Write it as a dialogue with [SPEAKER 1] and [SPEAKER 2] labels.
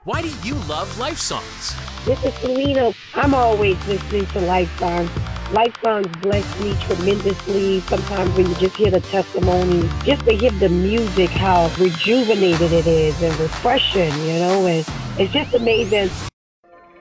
[SPEAKER 1] Why do you love Life Songs?
[SPEAKER 2] This is Selena. I'm always listening to Life Songs. Life Songs bless me tremendously. Sometimes when you just hear the testimonies, just to hear the music, how rejuvenated it is and refreshing, and it's just amazing.